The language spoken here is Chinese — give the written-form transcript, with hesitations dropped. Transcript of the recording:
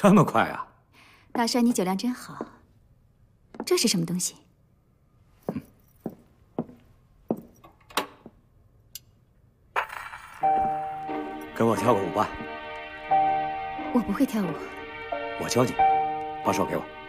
这么快啊！ 大帅，你酒量真好。这是什么东西？ 跟我跳个舞吧。 我不会跳舞。 我教你，把手给我。